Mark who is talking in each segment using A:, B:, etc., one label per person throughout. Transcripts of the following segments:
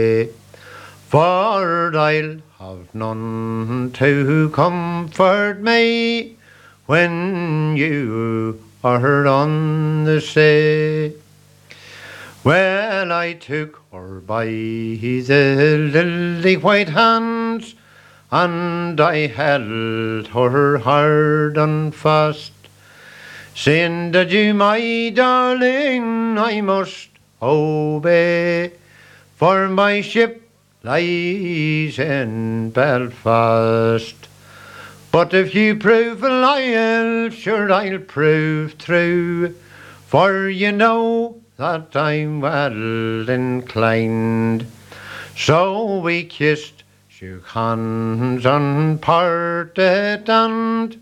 A: For I'll have none to comfort me when you are on the sea. Well, I took her by the lily white hands, and I held her hard and fast, saying that you, my darling, I must obey, for my ship lies in Belfast. But if you prove loyal, sure I'll prove true, for you know that I'm well inclined. So we kissed, shook hands and parted, and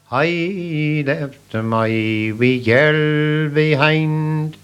A: I left my wee girl behind.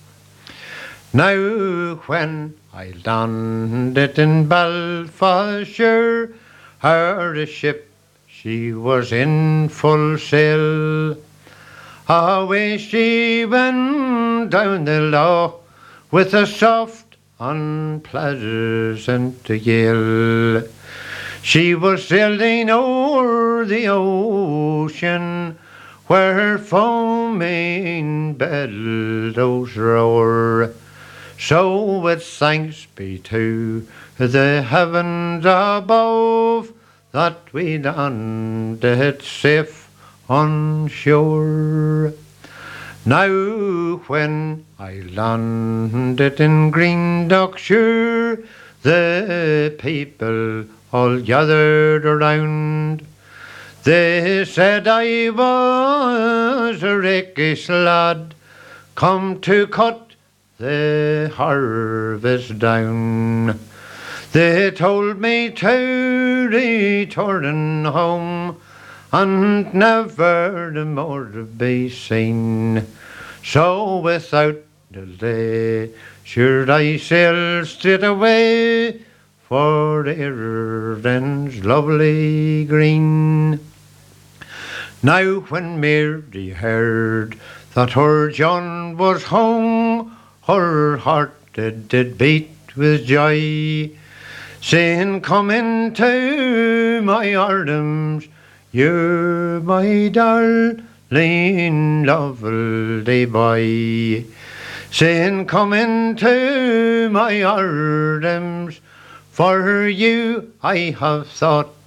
A: Now when I landed in Belfastshire, her ship she was in full sail. Away she went down the lough with a soft and pleasant gale. She was sailing o'er the ocean where foaming billows roar. So with thanks be to the heavens above that we landed safe on shore. Now when I landed in Greendockshire, the people all gathered around. They said I was a rakish lad, come to cut the harvest down. They told me to return home and never more be seen. So without delay, sure I sailed straight away for Erin's lovely green. Now when Mary heard that her John was home, her heart did beat with joy, saying, come into my arms, you're my darling lovely boy. Saying, come into my arms, for you I have thought